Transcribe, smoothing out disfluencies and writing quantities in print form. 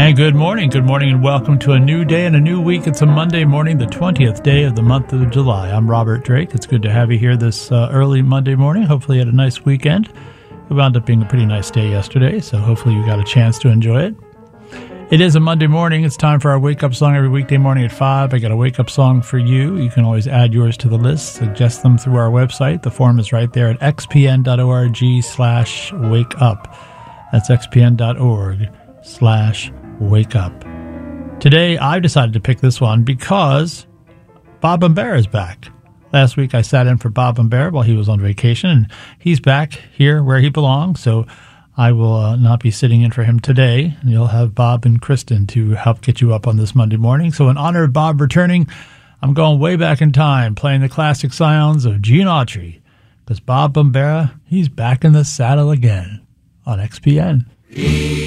And good morning, and welcome to a new day and a new week. It's a Monday morning, the 20th day of the month of July. I'm Robert Drake. It's good to have you here this early Monday morning. Hopefully you had a nice weekend. It wound up being a pretty nice day yesterday, so hopefully you got a chance to enjoy it. It is a Monday morning. It's time for our wake-up song every weekday morning at 5. I got a wake-up song for you. You can always add yours to the list. Suggest them through our website. The form is right there at xpn.org/wakeup. That's xpn.org/wakeup. Today, I've decided to pick this one because Bob Bambera is back. Last week, I sat in for Bob Bambera while he was on vacation, and he's back here where he belongs, so I will not be sitting in for him today. You'll have Bob and Kristen to help get you up on this Monday morning. So in honor of Bob returning, I'm going way back in time, playing the classic sounds of Gene Autry, because Bob Bambera, he's back in the saddle again on XPN.